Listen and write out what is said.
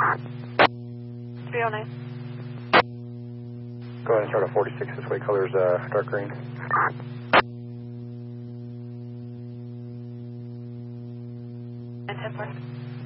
309. Go ahead and start at 46 this way, colors dark green. And 10 4.